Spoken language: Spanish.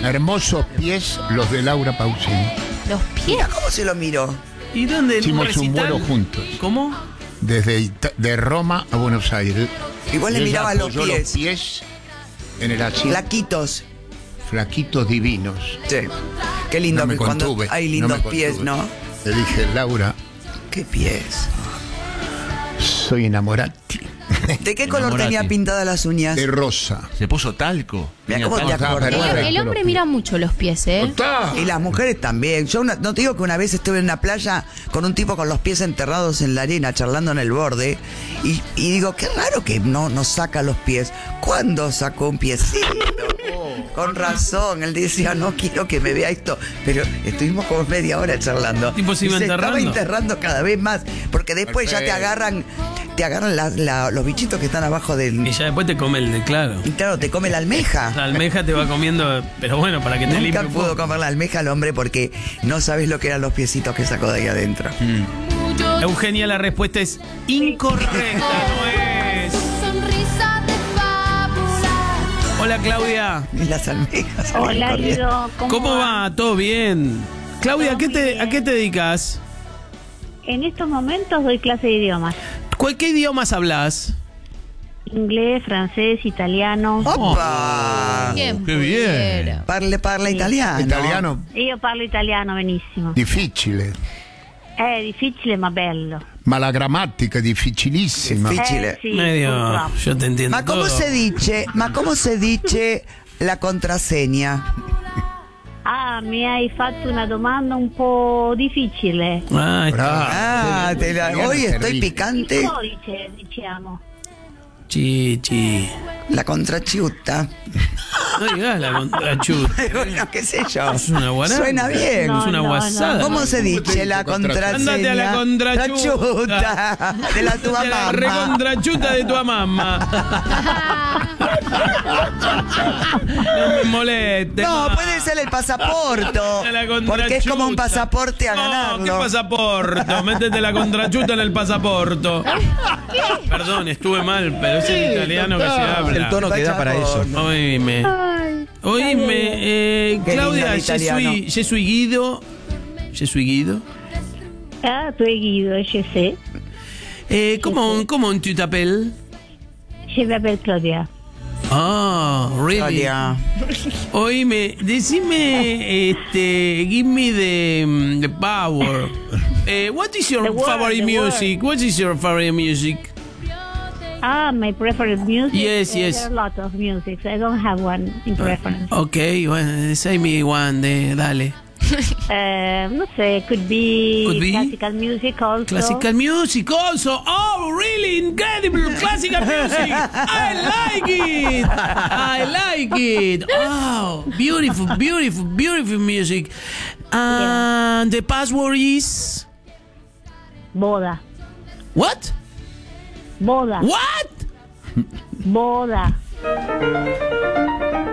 Hermosos pies los de Laura Pausini. Los pies. Mira cómo se lo miró. ¿Y dónde? Hicimos un vuelo juntos. ¿Cómo? De Roma a Buenos Aires. Igual le Y ella miraba los apoyó pies. los pies en el asiento. Flaquitos. Flaquitos divinos. Sí. Qué lindo No me que cuando contuve, hay no lindos me pies, contuve. ¿no? Le dije, Laura, ¿Qué pies? soy enamorati. ¿De qué color Enamorate. tenía pintadas las uñas? De rosa. Se puso talco. Mira cómo te talco. acordás. Perfecto. El hombre mira mucho los pies, ¿eh? ¡Está! Y las mujeres también. Yo no te digo que una vez estuve en una playa con un tipo con los pies enterrados en la arena, charlando en el borde, y digo, qué raro que no saca los pies. ¿Cuándo sacó un piecito? Con razón, él decía, no quiero que me vea esto. Pero estuvimos como media hora charlando. El tipo se iba estaba enterrando. enterrando cada vez más, porque después ya te Perfecto. agarran los bichitos que están abajo del... Y ya después te come el de claro. Y claro, te come la almeja. La almeja te va comiendo, pero bueno, para que te limpie Nunca un pudo poco. comer la almeja al hombre porque no sabes lo que eran los piecitos que sacó de ahí adentro. Eugenia, la respuesta es incorrecta, no es. Sonrisa de fábula. Hola, Claudia. Y las almejas. salen Hola, corriendo. Guido. ¿Cómo va? ¿Todo bien? Claudia, Todo muy ¿a qué te dedicas? En estos momentos doy clase de idiomas. ¿Qué idiomas hablas? Inglés, francés, italiano. ¡Opa! ¿Quién qué bien. pudiera? Parla italiano. Italiano Io parlo italiano benissimo. difficile. È difficile ma bello. Ma la grammatica è difficilissima. Difficile. Sì, Medio, purtroppo. yo te entiendo Ma come todo. se dice la contraseña? Ah, mi hai fatto una domanda un po' difficile. Ah, está. Ah, hoy estoy terrible. Il picante. codice, diciamo. Chichi. La contrachiuta. No digas la contrachuta. Bueno, qué sé yo. Es una guarada. Suena bien. No, Es una no, guasada. ¿Cómo se dice la contraseña? Andate a la contrachuta. Contrachuta. De la tua De la mamma. recontrachuta de tu mamá. No me moleste. No, ma. puede ser el pasaporte. De la contrachuta. Porque es como un pasaporte a No, ganarlo. ¿qué pasaporte? Métete la contrachuta en el pasaporte. Perdón, estuve mal, pero es el italiano que se habla. El tono que da para eso. Oíme. Oíme, Qué Claudia, lindo el italiano. je suis Guido. Je suis Guido. Ah, tu es Guido, je sais. Comment tu t'appelles? Je m'appelle Claudia. Ah, really? Claudia. Oíme, decime, give me the power. What is your The word, favorite the music? What is your favorite music? Ah, my preferred music? Yes, yes. There are a lot of music. I don't have one in preference. Okay, well, say me one, dale. No sé, could be classical music also. Classical music also. Oh, really incredible classical music. I like it. I like it. Oh, beautiful, beautiful, beautiful music. And the password is Boda. what? Boda. What? Boda.